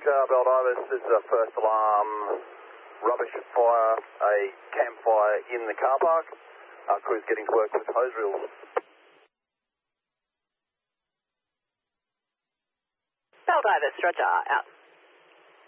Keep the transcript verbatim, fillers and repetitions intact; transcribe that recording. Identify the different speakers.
Speaker 1: Roger, Baldivis, this is a first alarm. Rubbish fire, a campfire in the car park. Our crew's getting to work with hose reels.
Speaker 2: Baldivis, Roger, out.